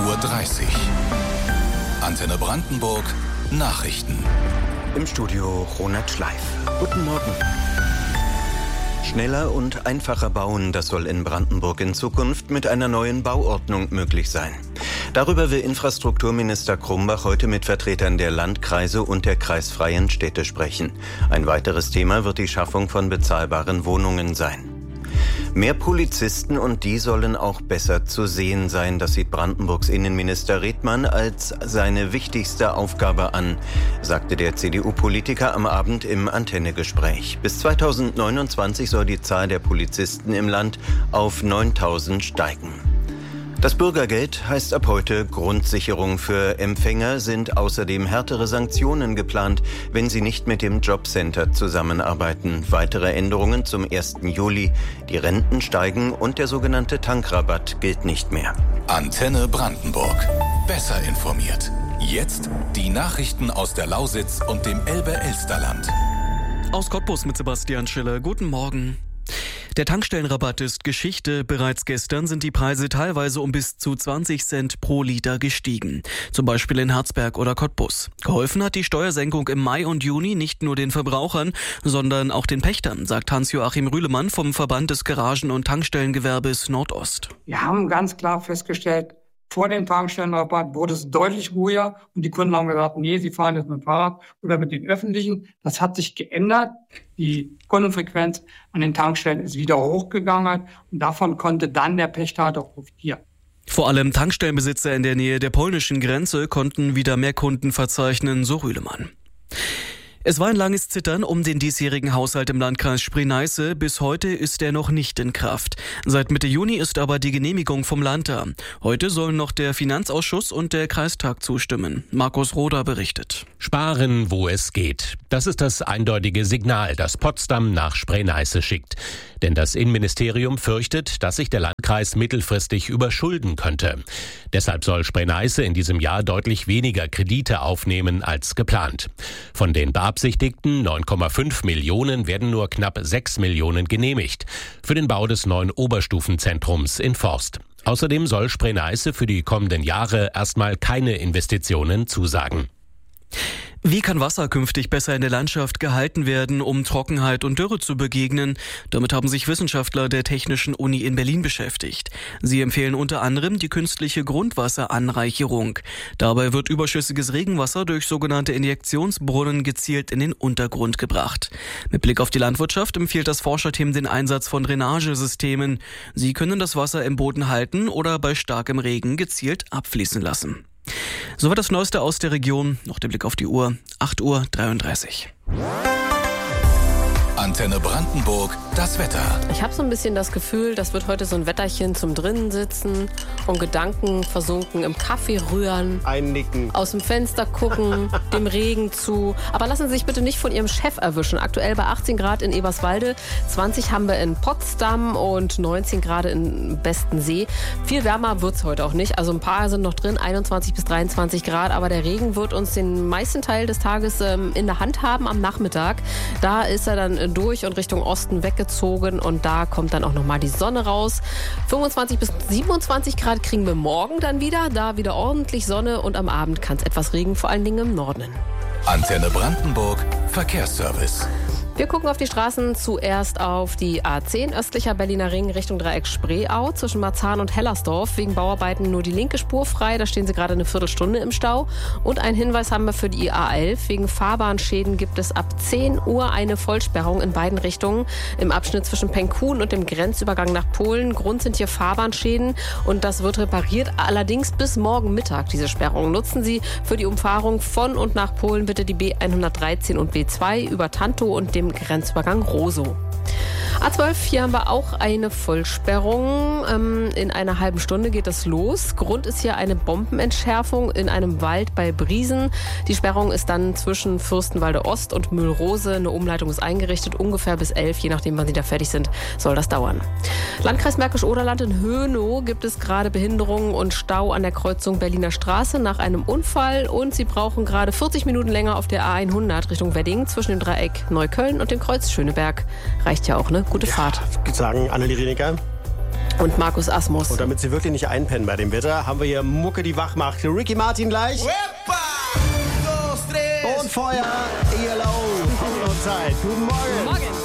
8:30 Uhr. Antenne Brandenburg, Nachrichten. Im Studio Ronald Schleif. Guten Morgen. Schneller und einfacher bauen, das soll in Brandenburg in Zukunft mit einer neuen Bauordnung möglich sein. Darüber will Infrastrukturminister Krumbach heute mit Vertretern der Landkreise und der kreisfreien Städte sprechen. Ein weiteres Thema wird die Schaffung von bezahlbaren Wohnungen sein. Mehr Polizisten und die sollen auch besser zu sehen sein. Das sieht Brandenburgs Innenminister Redmann als seine wichtigste Aufgabe an, sagte der CDU-Politiker am Abend im Antenne-Gespräch. Bis 2029 soll die Zahl der Polizisten im Land auf 9.000 steigen. Das Bürgergeld heißt ab heute Grundsicherung. Für Empfänger sind außerdem härtere Sanktionen geplant, wenn sie nicht mit dem Jobcenter zusammenarbeiten. Weitere Änderungen zum 1. Juli. Die Renten steigen und der sogenannte Tankrabatt gilt nicht mehr. Antenne Brandenburg. Besser informiert. Jetzt die Nachrichten aus der Lausitz und dem Elbe-Elsterland. Aus Cottbus mit Sebastian Schiller. Guten Morgen. Der Tankstellenrabatt ist Geschichte. Bereits gestern sind die Preise teilweise um bis zu 20 Cent pro Liter gestiegen. Zum Beispiel in Herzberg oder Cottbus. Geholfen hat die Steuersenkung im Mai und Juni nicht nur den Verbrauchern, sondern auch den Pächtern, sagt Hans-Joachim Rühlemann vom Verband des Garagen- und Tankstellengewerbes Nordost. Wir haben ganz klar festgestellt, vor dem Tankstellenrabatt wurde es deutlich ruhiger und die Kunden haben gesagt, nee, sie fahren jetzt mit dem Fahrrad oder mit den Öffentlichen. Das hat sich geändert. Die Kundenfrequenz an den Tankstellen ist wieder hochgegangen und davon konnte dann der Pächter halt auch profitieren. Vor allem Tankstellenbesitzer in der Nähe der polnischen Grenze konnten wieder mehr Kunden verzeichnen, so Rühlemann. Es war ein langes Zittern um den diesjährigen Haushalt im Landkreis Spree-Neiße. Bis heute ist er noch nicht in Kraft. Seit Mitte Juni ist aber die Genehmigung vom Land da. Heute sollen noch der Finanzausschuss und der Kreistag zustimmen. Markus Roder berichtet. Sparen, wo es geht. Das ist das eindeutige Signal, das Potsdam nach Spree-Neiße schickt. Denn das Innenministerium fürchtet, dass sich der Landkreis mittelfristig überschulden könnte. Deshalb soll Spree-Neiße in diesem Jahr deutlich weniger Kredite aufnehmen als geplant. Von den beabsichtigten 9,5 Millionen werden nur knapp 6 Millionen genehmigt. Für den Bau des neuen Oberstufenzentrums in Forst. Außerdem soll Spree-Neiße für die kommenden Jahre erstmal keine Investitionen zusagen. Wie kann Wasser künftig besser in der Landschaft gehalten werden, um Trockenheit und Dürre zu begegnen? Damit haben sich Wissenschaftler der Technischen Uni in Berlin beschäftigt. Sie empfehlen unter anderem die künstliche Grundwasseranreicherung. Dabei wird überschüssiges Regenwasser durch sogenannte Injektionsbrunnen gezielt in den Untergrund gebracht. Mit Blick auf die Landwirtschaft empfiehlt das Forscherteam den Einsatz von Drainagesystemen. Sie können das Wasser im Boden halten oder bei starkem Regen gezielt abfließen lassen. Soweit das Neueste aus der Region. Noch der Blick auf die Uhr. 8:33 Uhr. Antenne Brandenburg, das Wetter. Ich habe so ein bisschen das Gefühl, das wird heute so ein Wetterchen zum drinnen sitzen und Gedanken versunken im Kaffee rühren, einnicken, aus dem Fenster gucken, dem Regen zu. Aber lassen Sie sich bitte nicht von Ihrem Chef erwischen. Aktuell bei 18 Grad in Eberswalde, 20 haben wir in Potsdam und 19 Grad in Bestensee. Viel wärmer wird es heute auch nicht. Also ein paar sind noch drin, 21 bis 23 Grad. Aber der Regen wird uns den meisten Teil des Tages in der Hand haben am Nachmittag. Da ist er dann durch und Richtung Osten weggezogen und da kommt dann auch nochmal die Sonne raus. 25 bis 27 Grad kriegen wir morgen dann wieder, da wieder ordentlich Sonne und am Abend kann es etwas Regen, vor allen Dingen im Norden. Antenne Brandenburg, Verkehrsservice. Wir gucken auf die Straßen, zuerst auf die A10, östlicher Berliner Ring Richtung Dreieck Spreeau, zwischen Marzahn und Hellersdorf. Wegen Bauarbeiten nur die linke Spur frei, da stehen Sie gerade eine Viertelstunde im Stau. Und einen Hinweis haben wir für die A11, wegen Fahrbahnschäden gibt es ab 10 Uhr eine Vollsperrung in beiden Richtungen. Im Abschnitt zwischen Penkhuhn und dem Grenzübergang nach Polen. Grund sind hier Fahrbahnschäden und das wird repariert, allerdings bis morgen Mittag, diese Sperrung. Nutzen Sie für die Umfahrung von und nach Polen bitte die B113 und B2 über Tantow und dem Grenzübergang Rosow. A12, hier haben wir auch eine Vollsperrung. In einer halben Stunde geht es los. Grund ist hier eine Bombenentschärfung in einem Wald bei Briesen. Die Sperrung ist dann zwischen Fürstenwalde Ost und Mühlrose. Eine Umleitung ist eingerichtet, ungefähr bis 11, je nachdem, wann Sie da fertig sind, soll das dauern. Landkreis Märkisch-Oderland in Hönow gibt es gerade Behinderungen und Stau an der Kreuzung Berliner Straße nach einem Unfall. Und Sie brauchen gerade 40 Minuten länger auf der A100 Richtung Wedding zwischen dem Dreieck Neukölln und dem Kreuz Schöneberg. Reicht ja auch, ne? Gute Fahrt. Sagen Annelie Reneker. Und Markus Asmus. Und damit Sie wirklich nicht einpennen bei dem Wetter, haben wir hier Mucke, die wach macht. Ricky Martin gleich. Und Feuer, ELO. Zeit. Guten Morgen. Morgen.